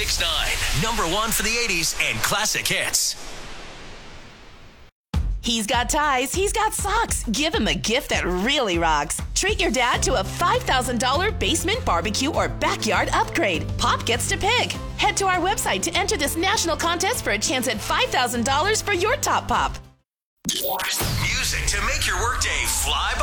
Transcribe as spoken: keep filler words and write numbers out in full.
six nine, number one for the eighties and classic hits. He's got ties, he's got socks. Give him a gift that really rocks. Treat your dad to a five thousand dollars basement barbecue or backyard upgrade. Pop gets to pick. Head to our website to enter this national contest for a chance at five thousand dollars for your top pop. Music to make your workday fly by.